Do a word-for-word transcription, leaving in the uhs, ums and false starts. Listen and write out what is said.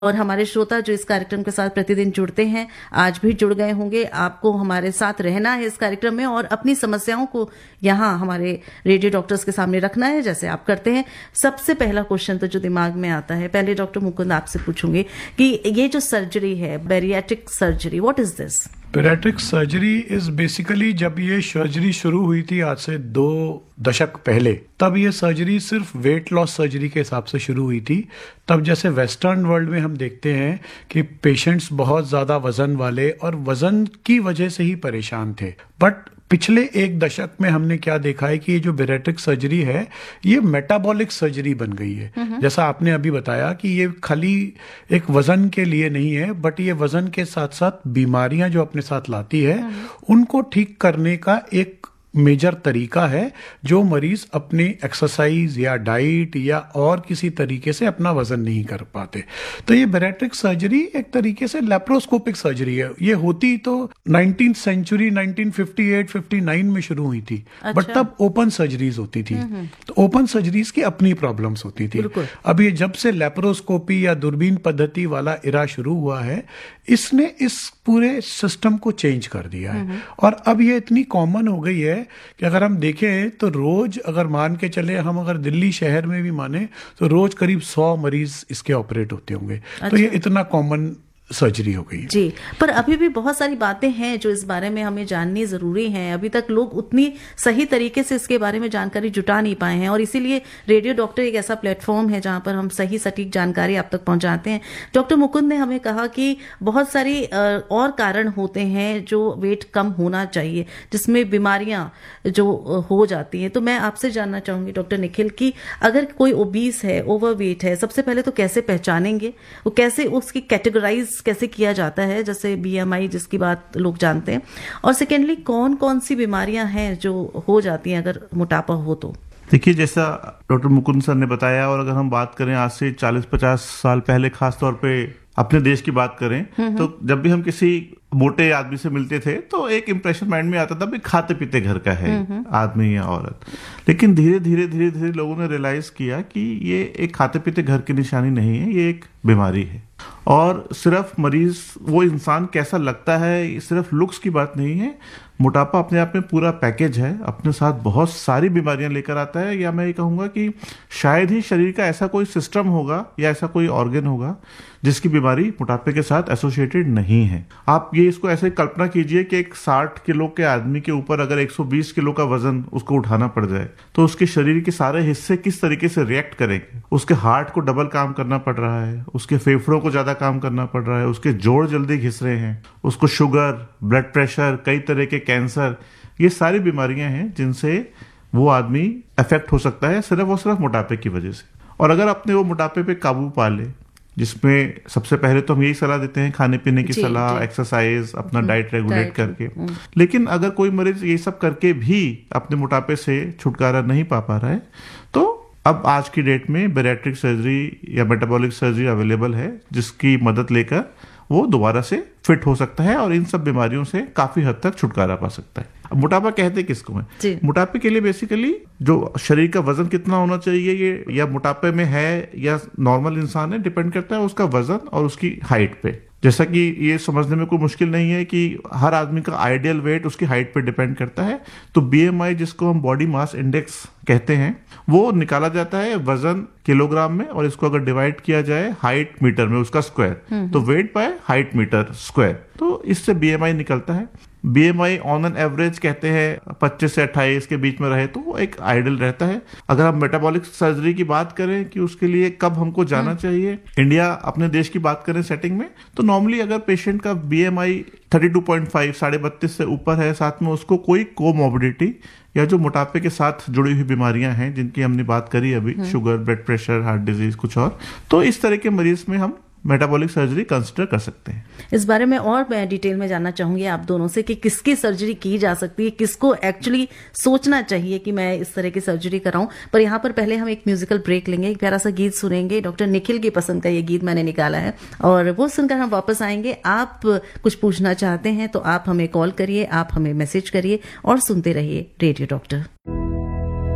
और हमारे श्रोता जो इस कार्यक्रम के साथ प्रतिदिन जुड़ते हैं, आज भी जुड़ गए होंगे। आपको हमारे साथ रहना है इस कार्यक्रम में और अपनी समस्याओं को यहाँ हमारे रेडियो डॉक्टर्स के सामने रखना है, जैसे आप करते हैं। सबसे पहला क्वेश्चन तो जो दिमाग में आता है, पहले डॉक्टर मुकुंद आपसे पूछूंगी कि ये जो सर्जरी है, bariatric surgery, what is this? Bariatric surgery is basically, जब ये सर्जरी शुरू हुई थी आज से दो दशक पहले, तब ये सर्जरी सिर्फ वेट लॉस सर्जरी के हिसाब से शुरू हुई थी। तब जैसे वेस्टर्न वर्ल्ड में हम देखते हैं कि पेशेंट्स बहुत ज़्यादा वजन वाले और वजन की वजह से ही परेशान थे, बट पिछले एक दशक में हमने क्या देखा है कि ये जो बैरिएट्रिक सर्जरी है ये मेटाबॉलिक सर्जरी बन गई है। जैसा आपने अभी बताया कि ये खाली एक वजन के लिए नहीं है, बट ये वजन के साथ साथ बीमारियां जो अपने साथ लाती है उनको ठीक करने का एक मेजर तरीका है, जो मरीज अपनी एक्सरसाइज या डाइट या और किसी तरीके से अपना वजन नहीं कर पाते। तो ये बैरिएट्रिक सर्जरी एक तरीके से लैप्रोस्कोपिक सर्जरी है। ये होती तो nineteenth century nineteen fifty eight fifty nine में शुरू हुई थी। अच्छा। बट तब ओपन सर्जरीज होती थी, तो ओपन सर्जरीज की अपनी प्रॉब्लम्स होती थी। अब ये जब से लैप्रोस्कोपी या दूरबीन पद्धति वाला इरा शुरू हुआ है, इसने इस पूरे सिस्टम को चेंज कर दिया है। और अब ये इतनी कॉमन हो गई है कि अगर हम देखें तो रोज, अगर मान के चले हम, अगर दिल्ली शहर में भी माने तो रोज करीब सौ मरीज इसके ऑपरेट होते होंगे। अच्छा। तो ये इतना कॉमन सर्जरी हो गई जी। पर अभी भी बहुत सारी बातें हैं जो इस बारे में हमें जाननी जरूरी है। अभी तक लोग उतनी सही तरीके से इसके बारे में जानकारी जुटा नहीं पाए हैं, और इसीलिए रेडियो डॉक्टर एक ऐसा प्लेटफॉर्म है जहां पर हम सही सटीक जानकारी आप तक पहुंचाते हैं। डॉक्टर मुकुंद ने हमें कहा कि बहुत सारी और कारण होते हैं जो वेट कम होना चाहिए, जिसमें बीमारियां जो हो जाती हैं। तो मैं आपसे जानना चाहूंगी डॉक्टर निखिल कि अगर कोई ओबीस है, ओवरवेट है, सबसे पहले तो कैसे पहचानेंगे, वो कैसे उसकी कैटेगराइज कैसे किया जाता है, जैसे बीएमआई जिसकी बात लोग जानते हैं, और सेकेंडली कौन कौन सी बीमारियां हैं जो हो जाती हैं अगर मोटापा हो तो? देखिए, जैसा डॉक्टर मुकुंद सर ने बताया, और अगर हम बात करें आज से चालीस पचास साल पहले, खासतौर पे अपने देश की बात करें, तो जब भी हम किसी मोटे आदमी से मिलते थे तो एक इंप्रेशन माइंड में आता था भी खाते पीते घर का है आदमी या औरत। लेकिन धीरे धीरे धीरे धीरे लोगों ने रियलाइज किया कि ये एक खाते पीते घर की निशानी नहीं है, ये एक बीमारी है। और सिर्फ मरीज, वो इंसान कैसा लगता है, सिर्फ लुक्स की बात नहीं है। मोटापा अपने आप में पूरा पैकेज है, अपने साथ बहुत सारी बीमारियां लेकर आता है। या मैं ये कहूंगा कि शायद ही शरीर का ऐसा कोई सिस्टम होगा या ऐसा कोई ऑर्गन होगा जिसकी बीमारी मोटापे के साथ एसोसिएटेड नहीं है। आप ये इसको ऐसे कल्पना कीजिए कि एक साठ किलो के आदमी के ऊपर अगर एक सौ बीस किलो का वजन उसको उठाना पड़ जाए तो उसके शरीर के सारे हिस्से किस तरीके से रिएक्ट करेंगे। उसके हार्ट को डबल काम करना पड़ रहा है, उसके फेफड़ों को ज्यादा काम करना पड़ रहा है, उसके जोड़ जल्दी घिस रहे हैं, उसको शुगर, ब्लड प्रेशर, कई तरह के कैंसर, ये सारी बीमारियां हैं जिनसे वो आदमी अफेक्ट हो सकता है सिर्फ और सिर्फ मोटापे की वजह से। और अगर अपने वो मोटापे पे काबू पा ले, जिसमें सबसे पहले तो हम यही सलाह देते हैं, खाने पीने की सलाह, एक्सरसाइज, अपना डाइट रेगुलेट करके। लेकिन अगर कोई मरीज ये सब करके भी अपने मोटापे से छुटकारा नहीं पा पा रहा है, तो अब आज की डेट में बैरिएट्रिक सर्जरी या मेटाबॉलिक सर्जरी अवेलेबल है, जिसकी मदद लेकर वो दोबारा से फिट हो सकता है और इन सब बीमारियों से काफी हद तक छुटकारा पा सकता है। अब मोटापा कहते किसको है? मोटापे के लिए बेसिकली जो शरीर का वजन कितना होना चाहिए, ये या मोटापे में है या नॉर्मल इंसान है, डिपेंड करता है उसका वजन और उसकी हाइट पे। जैसा कि ये समझने में कोई मुश्किल नहीं है कि हर आदमी का आइडियल वेट उसकी हाइट पे डिपेंड करता है। तो बीएमआई, जिसको हम बॉडी मास इंडेक्स कहते हैं, वो निकाला जाता है वजन किलोग्राम में, और इसको अगर डिवाइड किया जाए हाइट मीटर में, उसका स्क्वायर, तो weight by height metre square, तो इससे बीएमआई निकलता है। बीएमआई ऑन एन एवरेज कहते हैं पच्चीस से अट्ठाईस के बीच में रहे तो वो एक आइडियल रहता है। अगर हम मेटाबॉलिक सर्जरी की बात करें कि उसके लिए कब हमको जाना चाहिए, इंडिया अपने देश की बात करें सेटिंग में, तो नॉर्मली अगर पेशेंट का BMI thirty two point five, साढ़े बत्तीस से ऊपर है, साथ में उसको कोई कोमोर्बिडिटी या जो मोटापे के साथ जुड़ी हुई बीमारियां हैं जिनकी हमने बात करी अभी, sugar, blood pressure, heart disease, कुछ और, तो इस तरह के मरीज में हम मेटाबॉलिक सर्जरी कंसिडर कर सकते हैं। इस बारे में और मैं डिटेल में जानना चाहूंगी आप दोनों से कि किसकी सर्जरी की जा सकती है, किसको एक्चुअली सोचना चाहिए कि मैं इस तरह की सर्जरी कराऊं। पर यहाँ पर पहले हम एक म्यूजिकल ब्रेक लेंगे, एक प्यारा सा गीत सुनेंगे। डॉक्टर निखिल की पसंद का ये गीत मैंने निकाला है और वो सुनकर हम वापस आएंगे। आप कुछ पूछना चाहते हैं तो आप हमें कॉल करिए, आप हमें मैसेज करिए और सुनते रहिए रेडियो डॉक्टर।